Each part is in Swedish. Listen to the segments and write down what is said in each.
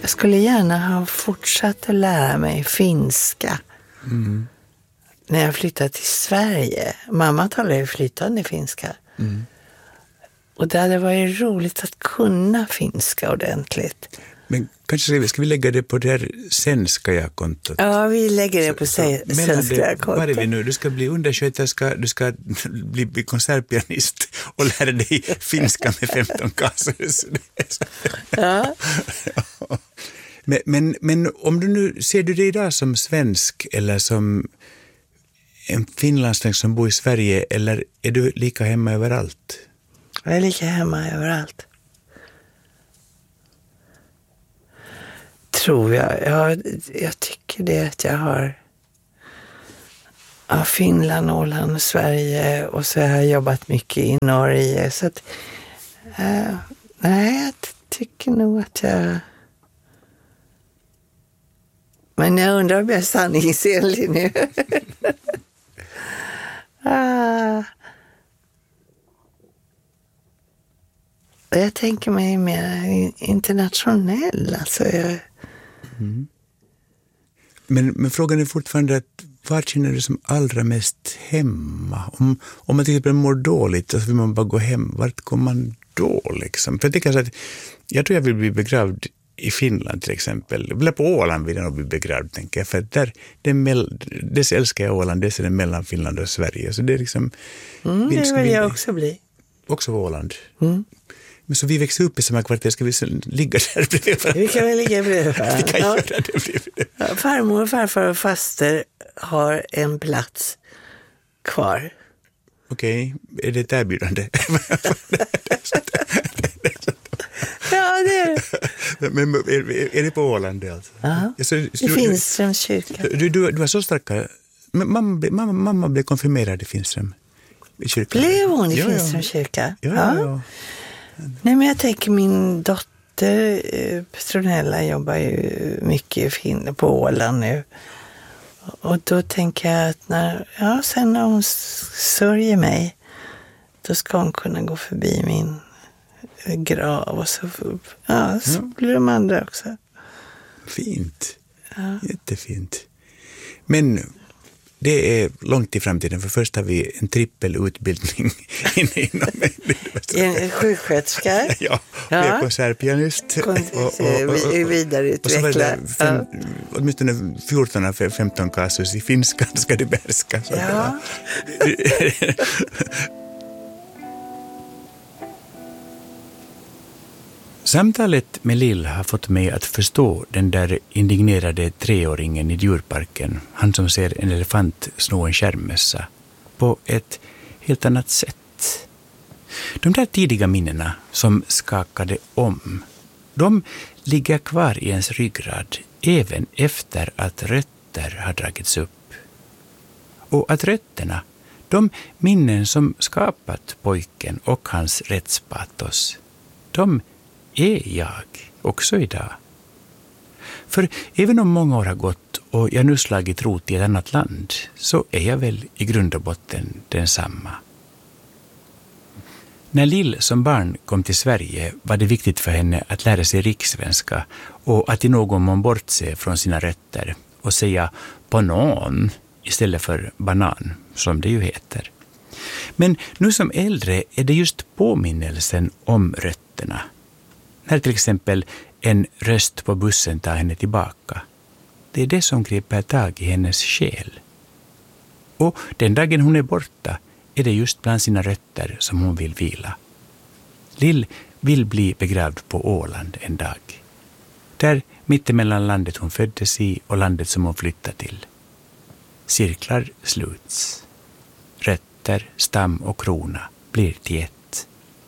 Jag skulle gärna ha fortsatt att lära mig finska när jag flyttade till Sverige. Mamma talade ju flytande finska. Och det hade varit roligt att kunna finska ordentligt. Men kanske ska vi lägga det på det här svenska-kontot? Ja, vi lägger det på svenska-kontot. Var är vi nu? Du ska bli undersköterska, du ska bli konsertpianist och lära dig finska med 15 kasus. Ja. Men om du nu, ser du dig idag som svensk eller som en finlandssvensk som bor i Sverige, eller är du lika hemma överallt? Jag är lika hemma överallt. Tror jag. Jag tycker det att jag har Finland, Åland, Sverige, och så har jag jobbat mycket i Norge. Så att, nej, jag tycker nog att jag... Men jag undrar om jag är sanningsenlig nu. Jag tänker mig mer internationell. Alltså Men frågan är fortfarande att var känner du som allra mest hemma? Om man till exempel mår dåligt och så vill man bara gå hem, vart kommer man då liksom? För jag tänker så att jag tror jag vill bli begravd i Finland till exempel. Eller på Åland vill jag nog bli begravd, tänker jag. För där, det älskar jag Åland, det är den mellan Finland och Sverige. Så det är liksom... det vill jag också bli. Också på Åland. Men så vi växer upp i samma kvarter, ska vi ligga där bredvid? Vi kan väl ligga bredvid. Vi kan göra det bredvid. Farmor, farfar och faster har en plats kvar. Okej, är det ett erbjudande? Ja, det är det. Men är det på Åland alltså? Ja, det finns Finströms kyrka. Du har så starka... Mamma blev konfirmerad i Finström kyrka. Blev hon i Finströms kyrka? Ja. Nej, men jag tänker min dotter Petronella jobbar ju mycket på Åland nu. Och då tänker jag att sen när hon sörjer mig, då ska hon kunna gå förbi min grav och så blir de andra också. Fint. Ja. Jättefint. Men det är långt i framtiden, för först har vi en trippelutbildning inom en sjuksköterska. Ja, vi är konsertpianist. Vidareutveckla. Åtminstone 14-15 kasus i finska ska du behärska. Ja. Samtalet med Lill har fått mig att förstå den där indignerade 3-åringen i djurparken, han som ser en elefant sno en skärmmössa, på ett helt annat sätt. De där tidiga minnena som skakade om, de ligger kvar i ens ryggrad även efter att rötter har dragits upp. Och att rötterna, de minnen som skapat pojken och hans rättspatos, de är jag också idag. För även om många år har gått och jag nu slagit rot i ett annat land, så är jag väl i grund och botten densamma. När Lill som barn kom till Sverige var det viktigt för henne att lära sig rikssvenska och att i någon mån bortse från sina rötter och säga banan istället för banan, som det ju heter. Men nu som äldre är det just påminnelsen om rötterna. När till exempel en röst på bussen tar henne tillbaka. Det är det som griper tag i hennes själ. Och den dagen hon är borta är det just bland sina rötter som hon vill vila. Lill vill bli begravd på Åland en dag. Där mittemellan landet hon föddes i och landet som hon flyttade till. Cirklar sluts. Rötter, stam och krona blir till ett.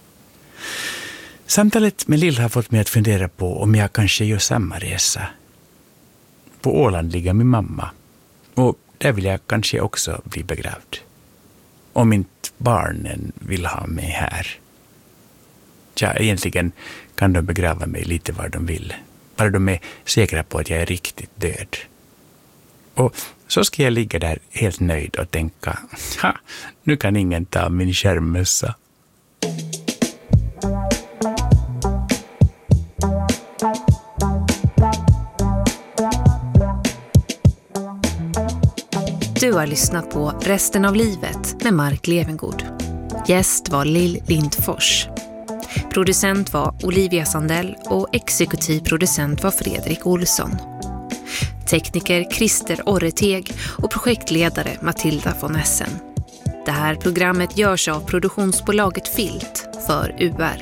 Samtalet med Lill har fått mig att fundera på om jag kanske gör samma resa. På Åland ligger min mamma. Och där vill jag kanske också bli begravd. Om inte barnen vill ha mig här. Ja, egentligen kan de begrava mig lite var de vill. Bara de är säkra på att jag är riktigt död. Och så ska jag ligga där helt nöjd och tänka, nu kan ingen ta min skärmmössa. Du har lyssnat på Resten av livet med Mark Levengood. Gäst var Lill Lindfors. Producent var Olivia Sandell och exekutiv producent var Fredrik Olsson. Tekniker Christer Orreteg och projektledare Matilda von Essen. Det här programmet görs av produktionsbolaget Filt för UR.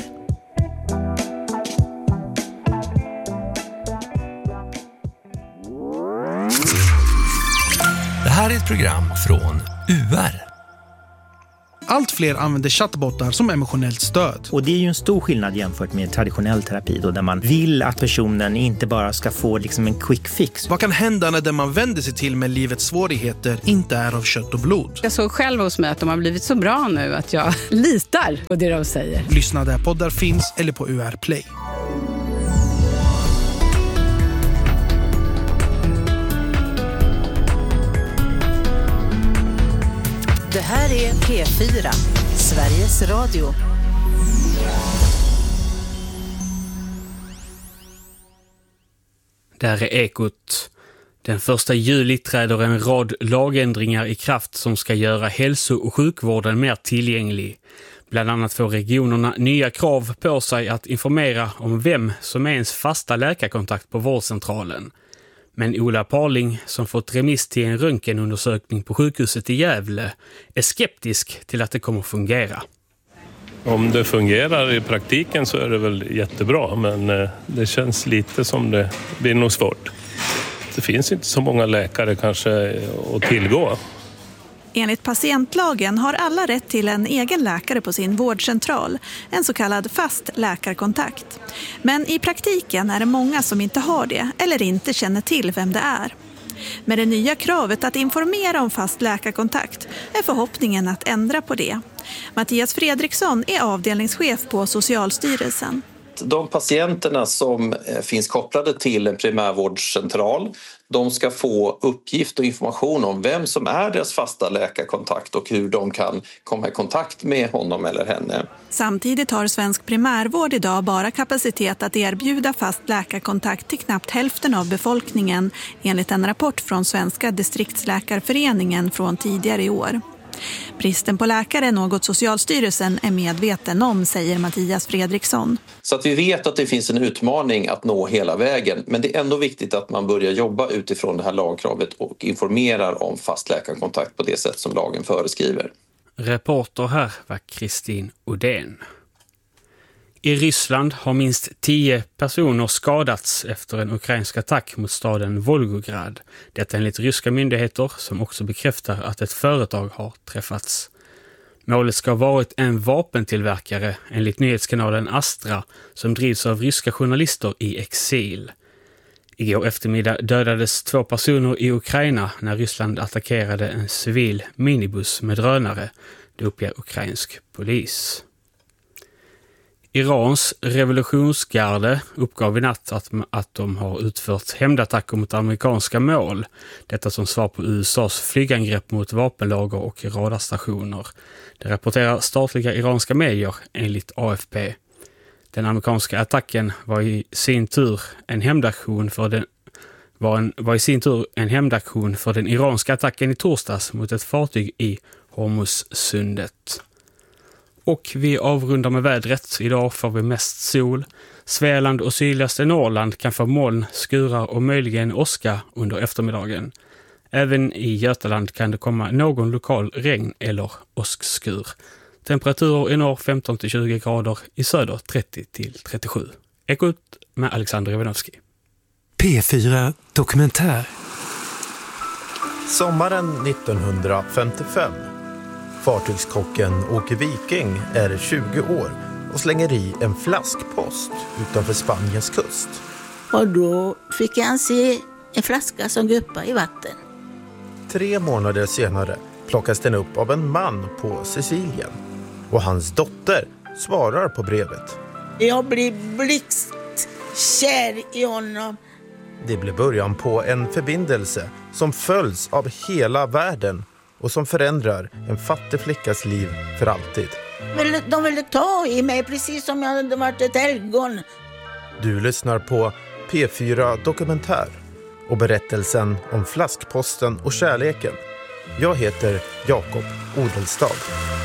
Det här är ett program från UR. Allt fler använder chattbottar som emotionellt stöd. Och det är ju en stor skillnad jämfört med traditionell terapi då, där man vill att personen inte bara ska få liksom en quick fix. Vad kan hända när det man vänder sig till med livets svårigheter inte är av kött och blod? Jag såg själv hos mig att de har blivit så bra nu att jag litar på det de säger. Lyssna där poddar finns eller på UR Play. Det här är P4, Sveriges Radio. Där är Ekot. Den 1 juli träder en rad lagändringar i kraft som ska göra hälso- och sjukvården mer tillgänglig. Bland annat får regionerna nya krav på sig att informera om vem som är ens fasta läkarkontakt på vårdcentralen. Men Ola Parling, som fått remiss till en röntgenundersökning på sjukhuset i Gävle, är skeptisk till att det kommer fungera. Om det fungerar i praktiken så är det väl jättebra, men det känns lite som det blir nog svårt. Det finns inte så många läkare kanske att tillgå. Enligt patientlagen har alla rätt till en egen läkare på sin vårdcentral, en så kallad fast läkarkontakt. Men i praktiken är det många som inte har det eller inte känner till vem det är. Med det nya kravet att informera om fast läkarkontakt är förhoppningen att ändra på det. Mattias Fredriksson är avdelningschef på Socialstyrelsen. De patienterna som finns kopplade till en primärvårdscentral, de ska få uppgift och information om vem som är deras fasta läkarkontakt och hur de kan komma i kontakt med honom eller henne. Samtidigt har svensk primärvård idag bara kapacitet att erbjuda fast läkarkontakt till knappt hälften av befolkningen, enligt en rapport från Svenska distriktsläkarföreningen från tidigare i år. Bristen på läkare är något Socialstyrelsen är medveten om, säger Mattias Fredriksson. Så att vi vet att det finns en utmaning att nå hela vägen, men det är ändå viktigt att man börjar jobba utifrån det här lagkravet och informerar om fast läkarkontakt på det sätt som lagen föreskriver. Reporter här var Kristin Odén. I Ryssland har minst 10 personer skadats efter en ukrainsk attack mot staden Volgograd. Detta enligt ryska myndigheter som också bekräftar att ett företag har träffats. Målet ska ha varit en vapentillverkare enligt nyhetskanalen Astra som drivs av ryska journalister i exil. Igår eftermiddag dödades 2 personer i Ukraina när Ryssland attackerade en civil minibuss med drönare, det uppger ukrainsk polis. Irans revolutionsgarde uppgav i natt att de har utfört hämndattacker mot amerikanska mål. Detta som svar på USAs flygangrepp mot vapenlager och radarstationer. Det rapporterar statliga iranska medier enligt AFP. Den amerikanska attacken var i sin tur en hämndaktion för den iranska attacken i torsdags mot ett fartyg i Hormuzsundet. Och vi avrundar med vädret. Idag får vi mest sol. Svealand och sydligaste Norrland kan få moln, skurar och möjligen åska under eftermiddagen. Även i Götaland kan det komma någon lokal regn eller åskskur. Temperaturer i norr 15-20 grader, i söder 30-37. Ekot med Alexander Ivanovski. P4 Dokumentär. Sommaren 1955. Fartygskocken Åke Viking är 20 år och slänger i en flaskpost utanför Spaniens kust. Och då fick han se en flaska som guppade i vatten. 3 månader senare plockas den upp av en man på Sicilien. Och hans dotter svarar på brevet. Jag blir blixtkär i honom. Det blir början på en förbindelse som följs av hela världen och som förändrar en fattig flickas liv för alltid. De ville ta i mig precis som jag hade varit ett helgon. Du lyssnar på P4 Dokumentär och berättelsen om flaskposten och kärleken. Jag heter Jakob Odelstad.